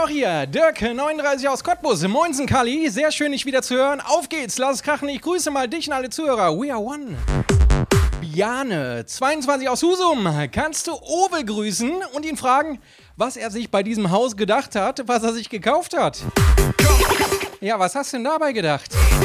noch hier. Dirk, 39 aus Cottbus. Moinsen, Kali. Sehr schön, dich wieder zu hören. Auf geht's, lass es krachen. Ich grüße mal dich und alle Zuhörer. We are one. Biane, 22 aus Husum. Kannst du Owe grüßen und ihn fragen, was er sich bei diesem Haus gedacht hat, was er sich gekauft hat? Ja, was hast du denn dabei gedacht?